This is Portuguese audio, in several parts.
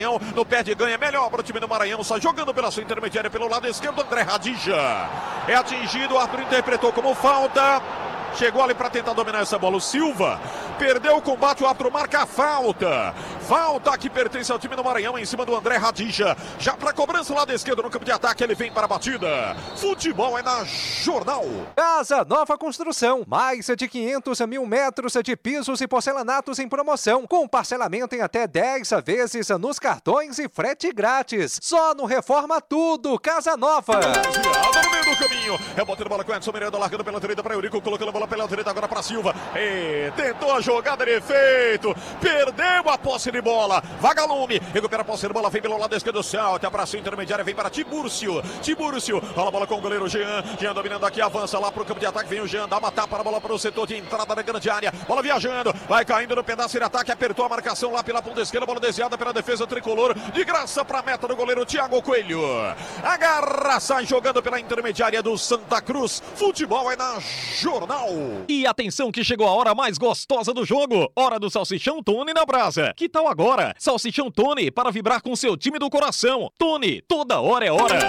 No pé de ganha, melhor para o time do Maranhão, só jogando pela sua intermediária, pelo lado esquerdo, André Radija. É atingido, o árbitro interpretou como falta. Chegou ali para tentar dominar essa bola o Silva. Perdeu o combate, o árbitro marca a falta. Falta que pertence ao time do Maranhão em cima do André Radija. Já para cobrança lado esquerdo no campo de ataque, ele vem para a batida. Futebol é na Jornal. Casa Nova Construção. Mais de 500 mil metros de pisos e porcelanatos em promoção. Com parcelamento em até 10 vezes nos cartões e frete grátis. Só no Reforma Tudo. Casa Nova. No meio do caminho. É botando bola com Edson Miranda, largando pela direita para Eurico, colocando a bola pela direita agora para Silva. E tentou a jogada de efeito. Perdeu a posse de bola. Vagalume. Recupera a posse de bola. Vem pelo lado esquerdo. Salta para a sua intermediária. Vem para Tibúrcio. Rola a bola com o goleiro Jean. Jean dominando aqui. Avança lá para o campo de ataque. Vem o Jean. Dá uma tapa na bola para o setor de entrada da grande área. Bola viajando. Vai caindo no pedaço de ataque. Apertou a marcação lá pela ponta esquerda. Bola desviada pela defesa tricolor. De graça para a meta do goleiro Thiago Coelho. Agarra. Sai jogando pela intermediária do Santa Cruz. Futebol é na Jornal. E atenção que chegou a hora mais gostosa do jogo. Hora do Salsichão Tony na brasa. Que tal agora? Salsichão Tony para vibrar com seu time do coração. Tony, toda hora é hora.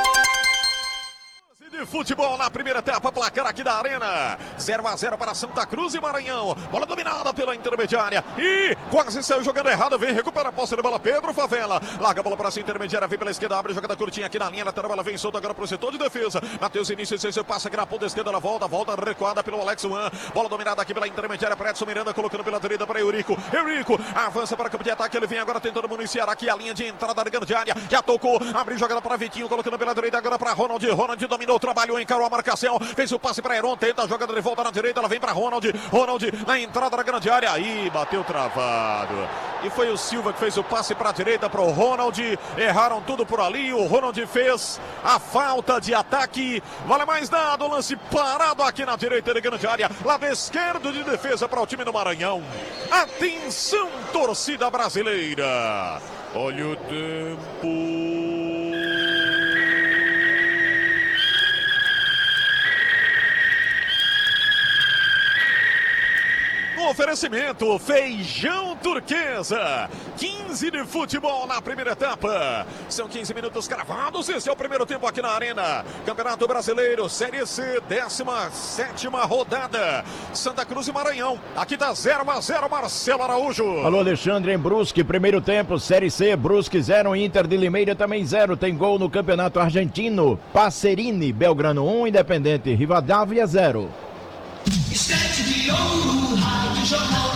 De futebol na primeira etapa, placar aqui da Arena. 0-0 para Santa Cruz e Maranhão. Bola dominada pela intermediária. E quase saiu jogando errado. Vem, recupera a posse de bola. Pedro Favela. Larga a bola para a sua intermediária. Vem pela esquerda, abre a jogada curtinha aqui na linha lateral. Ela vem solta agora para o setor de defesa. Matheus Início, seu passa aqui na ponta esquerda. Ela volta recuada pelo Alex Juan. Bola dominada aqui pela intermediária para Edson Miranda. Colocando pela direita para Eurico. Eurico avança para o campo de ataque. Ele vem agora tentando municiar aqui a linha de entrada da grande área. Já tocou. Abriu jogada para Vitinho. Colocando pela direita agora para Ronald. Ronald dominou, trabalhou, encarou a marcação, fez o passe para Heron, tenta a jogada de volta na direita, ela vem para Ronald na entrada da grande área, aí bateu travado, e foi o Silva que fez o passe para a direita para o Ronald, erraram tudo por ali, o Ronald fez a falta de ataque, vale mais nada, o lance parado aqui na direita da grande área, lado esquerdo de defesa para o time do Maranhão. Atenção, torcida brasileira, olha o tempo. Oferecimento Feijão Turquesa, 15 de futebol na primeira etapa, são 15 minutos cravados, esse é o primeiro tempo aqui na Arena, Campeonato Brasileiro, Série C, 17ª rodada, Santa Cruz e Maranhão, aqui tá 0-0, Marcelo Araújo. Alô, Alexandre, em Brusque, primeiro tempo, Série C, Brusque 0, Inter de Limeira também 0, tem gol no Campeonato Argentino, Passerini, Belgrano 1, Independente, Rivadavia 0. Estante de ouro, Rádio Jornal.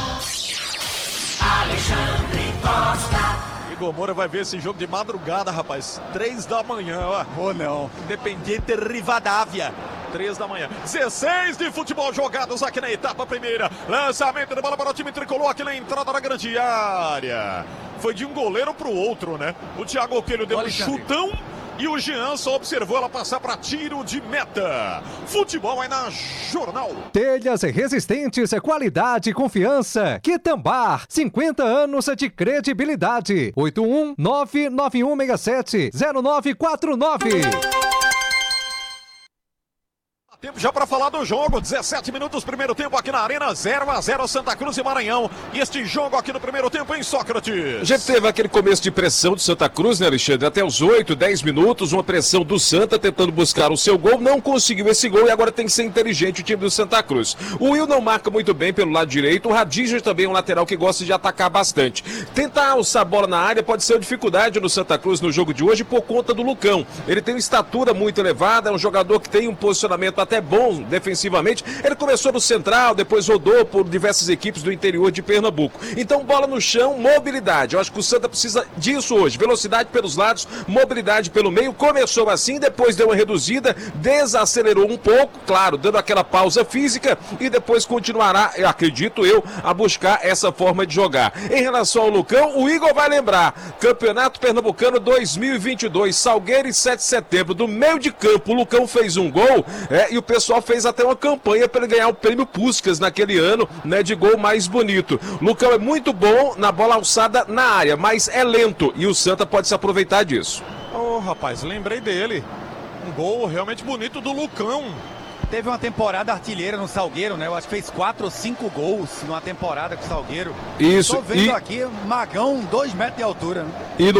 Alexandre Costa. Igor Moura vai ver esse jogo de madrugada, rapaz. 3 da manhã, ó. Ou não. Independiente Rivadavia. 3 da manhã. 16 de futebol jogados aqui na etapa primeira. Lançamento de bola para o time tricolor aqui na entrada da grande área. Foi de um goleiro para o outro, né? O Thiago Coelho deu um chutão. E o Jean só observou ela passar para tiro de meta. Futebol é na Jornal. Telhas resistentes, qualidade e confiança. Quitambar, 50 anos de credibilidade. 81991670949. Tempo já para falar do jogo, 17 minutos, primeiro tempo aqui na Arena, 0-0 Santa Cruz e Maranhão. E este jogo aqui no primeiro tempo em Sócrates. A gente teve aquele começo de pressão do Santa Cruz, né, Alexandre? Até os 8, 10 minutos, uma pressão do Santa tentando buscar o seu gol, não conseguiu esse gol e agora tem que ser inteligente o time do Santa Cruz. O Will não marca muito bem pelo lado direito, o Radija também é um lateral que gosta de atacar bastante. Tentar alçar a bola na área pode ser uma dificuldade no Santa Cruz no jogo de hoje por conta do Lucão. Ele tem uma estatura muito elevada, é um jogador que tem um posicionamento até bom defensivamente. Ele começou no Central, depois rodou por diversas equipes do interior de Pernambuco. Então, bola no chão, mobilidade. Eu acho que o Santa precisa disso hoje. Velocidade pelos lados, mobilidade pelo meio. Começou assim, depois deu uma reduzida, desacelerou um pouco, claro, dando aquela pausa física e depois continuará, acredito eu, a buscar essa forma de jogar. Em relação ao Lucão, o Igor vai lembrar, Campeonato Pernambucano 2022, Salgueiro e 7 de setembro, do meio de campo, o Lucão fez um gol, e o pessoal fez até uma campanha para ele ganhar o prêmio Puskás naquele ano, né, de gol mais bonito. Lucão é muito bom na bola alçada na área, mas é lento e o Santa pode se aproveitar disso. Rapaz, lembrei dele. Um gol realmente bonito do Lucão. teve uma temporada artilheira no Salgueiro, né? Eu acho que fez 4 ou 5 gols numa temporada com o Salgueiro. Isso. Tô vendo aqui, Magão, 2 metros de altura. Né? E